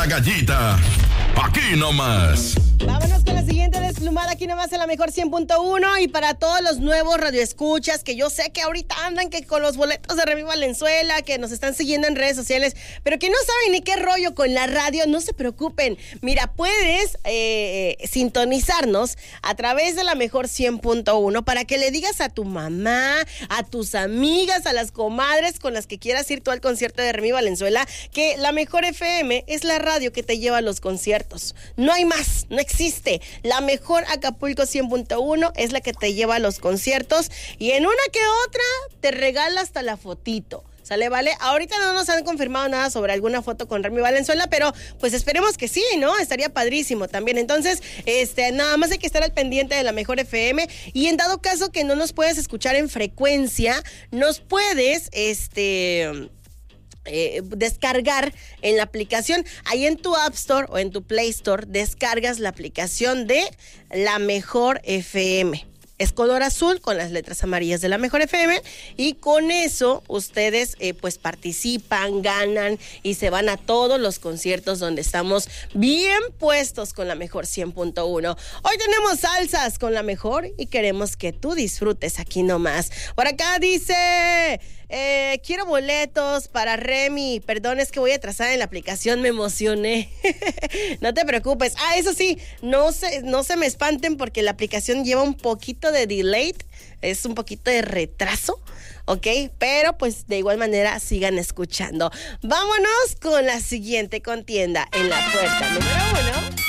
La gallita, aquí nomás. Vámonos con la siguiente desplumada, aquí nomás en la mejor 100.1. Y para todos los nuevos radioescuchas, que yo sé que ahorita andan que con los boletos de Remy Valenzuela, que nos están siguiendo en redes sociales, pero que no saben ni qué rollo con la radio, no se preocupen. Mira, puedes sintonizarnos a través de la mejor 100.1 para que le digas a tu mamá, a tus amigas, a las comadres con las que quieras ir tú al concierto de Remy Valenzuela, que la mejor FM es la radio que te lleva a los conciertos. No hay más, no existe. La mejor Acapulco 100.1 es la que te lleva a los conciertos y en una que otra te regala hasta la fotito. ¿Sale, vale? Ahorita no nos han confirmado nada sobre alguna foto con Remy Valenzuela, pero pues esperemos que sí, ¿no? Estaría padrísimo también. Entonces, nada más hay que estar al pendiente de la mejor FM y en dado caso que no nos puedes escuchar en frecuencia, nos puedes, descargar en la aplicación, ahí en tu App Store o en tu Play Store, descargas la aplicación de La Mejor FM. Es color azul con las letras amarillas de La Mejor FM y con eso ustedes pues participan, ganan y se van a todos los conciertos donde estamos bien puestos con La Mejor 100.1. Hoy tenemos salsas con La Mejor y queremos que tú disfrutes aquí nomás. Por acá dice... quiero boletos para Remy. Perdón, es que voy atrasada en la aplicación, me emocioné. No te preocupes. Eso sí, no se me espanten porque la aplicación lleva un poquito de delay, es un poquito de retraso, ¿ok? Pero pues de igual manera sigan escuchando. Vámonos con la siguiente contienda en la puerta número 1.